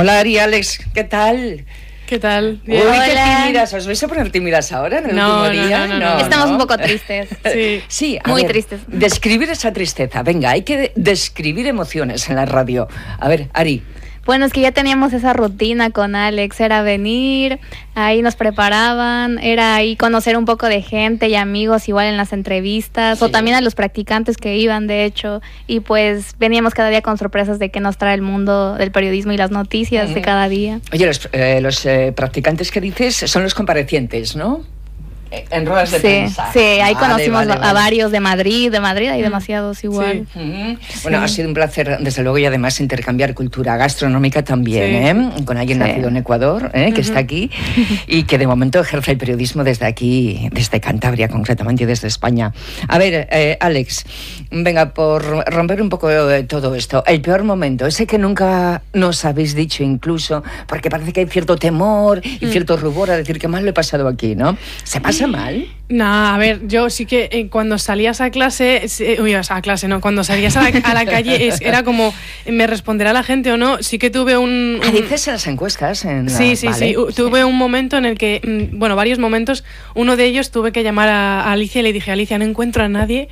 Hola Ari, Alex, ¿qué tal? ¿Qué tal? Uy, qué tímidas. ¿Os vais a poner tímidas ahora en el último día? No. Estamos un poco tristes. Sí, muy tristes. Describir esa tristeza. Venga, hay que describir emociones en la radio. A ver, Ari. Bueno, es que ya teníamos esa rutina con Alex, era venir, ahí nos preparaban, era ahí conocer un poco de gente y amigos igual en las entrevistas, o también a los practicantes que iban, de hecho, y pues veníamos cada día con sorpresas de qué nos trae el mundo del periodismo y las noticias de cada día. Oye, los practicantes que dices son los comparecientes, ¿no? En ruedas de prensa. Sí, ahí conocimos a varios de Madrid hay demasiados igual. Sí. Bueno, ha sido un placer, desde luego, y además intercambiar cultura gastronómica también, con alguien nacido en Ecuador, que está aquí, y que de momento ejerce el periodismo desde aquí, desde Cantabria, concretamente, y desde España. A ver, Alex, venga, por romper un poco todo esto, el peor momento, ese que nunca nos habéis dicho incluso, porque parece que hay cierto temor y cierto rubor a decir que mal lo he pasado aquí, ¿no? ¿Se pasa mal? No, a ver, yo sí que cuando salías a clase, cuando salías a la calle era como, ¿me responderá la gente o no? Sí que tuve un... ¿Dices en las encuestas? Sí, tuve un momento en el que, varios momentos, uno de ellos tuve que llamar a Alicia y le dije, Alicia, no encuentro a nadie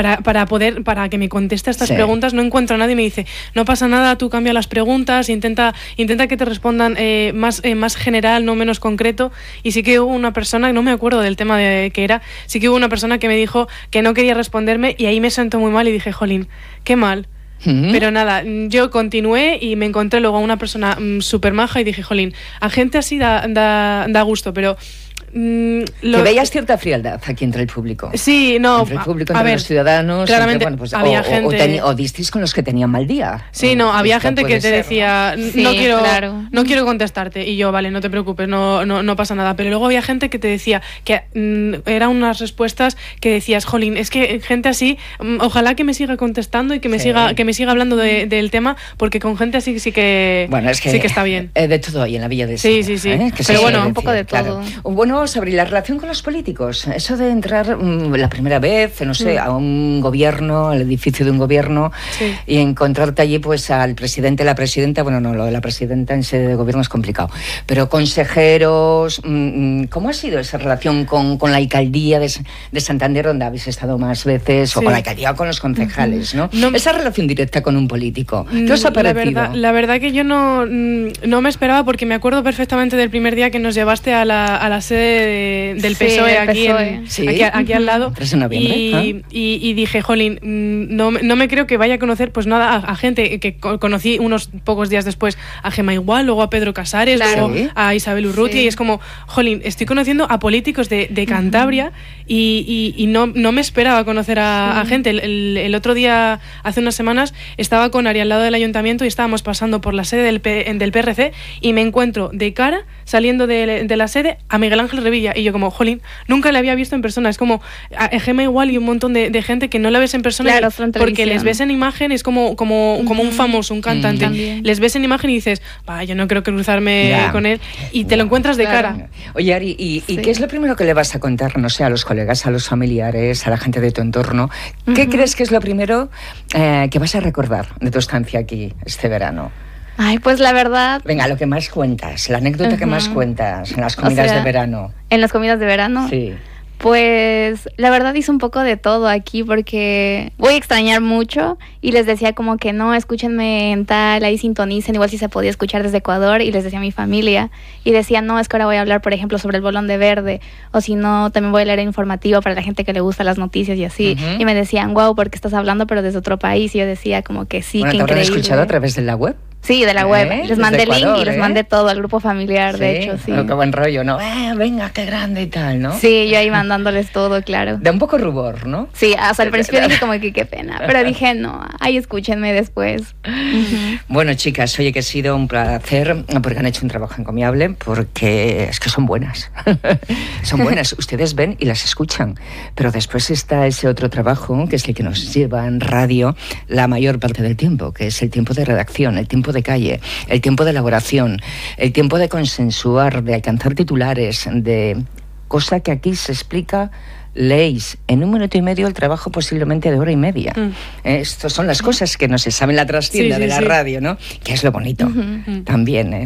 para que me conteste estas preguntas, no encuentro a nadie, y me dice, no pasa nada, tú cambia las preguntas, intenta que te respondan más general, no menos concreto, y sí que hubo una persona, no me acuerdo del tema de qué era, sí que hubo una persona que me dijo que no quería responderme y ahí me sentó muy mal y dije, jolín, qué mal. Pero nada, yo continué y me encontré luego a una persona súper maja y dije, jolín, a gente así da gusto, pero... que veías cierta frialdad aquí entre el público. Sí, no. Entre el público, entre los ciudadanos. Claramente, había gente... O disteis con los que tenían mal día. Sí, no, había gente que te decía, no quiero contestarte. Y yo, vale, no te preocupes, no pasa nada. Pero luego había gente que te decía que eran unas respuestas que decías, jolín, es que gente así, ojalá que me siga contestando y que me siga hablando del tema, porque con gente así sí que está bien. De todo hay en la Villa de Sí. Pero bueno, un poco de todo. Bueno, sobre la relación con los políticos, eso de entrar la primera vez, no sé, a un gobierno, al edificio de un gobierno, y encontrarte allí pues al presidente, la presidenta, bueno, no, lo de la presidenta en sede de gobierno es complicado, pero consejeros, ¿cómo ha sido esa relación con la alcaldía de Santander, donde habéis estado más veces, o con la alcaldía o con los concejales, ¿no? Esa relación directa con un político, ¿qué os ha parecido? La verdad que yo no me esperaba, porque me acuerdo perfectamente del primer día que nos llevaste a la sede del PSOE, aquí al lado, y dije, jolín, no me creo que vaya a conocer pues nada a gente que conocí unos pocos días después, a Gemma Igual, luego a Pedro Casares, luego a Isabel Urrutia, y es como, jolín, estoy conociendo a políticos de Cantabria y no me esperaba conocer a gente. El otro día, hace unas semanas, estaba con Ari al lado del ayuntamiento y estábamos pasando por la sede del PRC y me encuentro de cara, saliendo de la sede, a Miguel Ángel Revilla, y yo como, jolín, nunca la había visto en persona. Es como a Gemma Igual y un montón de gente que no la ves en persona, porque les ves en imagen, es como un famoso, un cantante, les ves en imagen y dices, yo no creo que cruzarme con él, y te lo encuentras de cara. Oye, Ari, ¿y qué es lo primero que le vas a contar, no sé, a los colegas, a los familiares, a la gente de tu entorno? ¿Qué crees que es lo primero que vas a recordar de tu estancia aquí este verano? Ay, pues la verdad... Venga, lo que más cuentas, la anécdota que más cuentas en las comidas de verano. ¿En las comidas de verano? Sí. Pues la verdad hice un poco de todo aquí, porque voy a extrañar mucho, y les decía como que no, escúchenme en tal, ahí sintonicen, igual si se podía escuchar desde Ecuador, y les decía a mi familia, y decía, no, es que ahora voy a hablar, por ejemplo, sobre el Bolón de Verde, o si no, también voy a leer informativo para la gente que le gusta las noticias y así, y me decían, wow, ¿por qué estás hablando pero desde otro país? Y yo decía como que sí, qué increíble. ¿Te habrán escuchado a través de la web? Sí, de la web. Les mandé el link y les mandé todo al grupo familiar, de hecho, sí. Qué buen rollo, ¿no? Venga, qué grande y tal, ¿no? Sí, yo ahí mandándoles todo, claro. Da un poco rubor, ¿no? Sí, hasta el principio dije como que qué pena, pero dije no, ahí escúchenme después. Bueno, chicas, oye, que ha sido un placer, porque han hecho un trabajo encomiable, porque es que son buenas. Son buenas, ustedes ven y las escuchan, pero después está ese otro trabajo, que es el que nos lleva en radio la mayor parte del tiempo, que es el tiempo de redacción, el tiempo de calle, el tiempo de elaboración, el tiempo de consensuar, de alcanzar titulares, de cosa que aquí se explica, leéis en 1 minuto y medio el trabajo posiblemente de 1 hora y media. Estas son las cosas que no se saben, la trastienda de la radio, ¿no? Que es lo bonito también, ¿eh?